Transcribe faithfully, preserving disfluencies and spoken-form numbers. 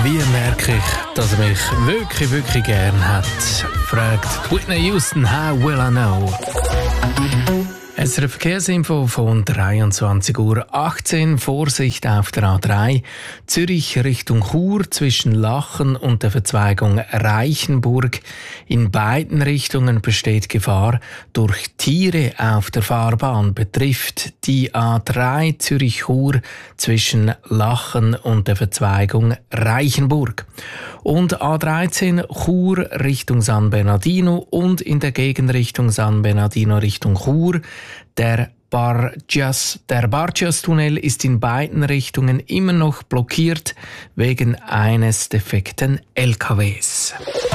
Wie merke ich, dass er mich wirklich, wirklich gern hat? Fragt Whitney Houston, how will I know? Es ist eine Verkehrsinfo von dreiundzwanzig Uhr achtzehn. Vorsicht auf der A drei. Zürich Richtung Chur zwischen Lachen und der Verzweigung Reichenburg. In beiden Richtungen besteht Gefahr durch Tiere auf der Fahrbahn. Betrifft die A drei Zürich-Chur zwischen Lachen und der Verzweigung Reichenburg. Und A dreizehn Chur Richtung San Bernardino und in der Gegenrichtung San Bernardino Richtung Chur. Der Bargias, der Bargias-Tunnel ist in beiden Richtungen immer noch blockiert wegen eines defekten L K Ws.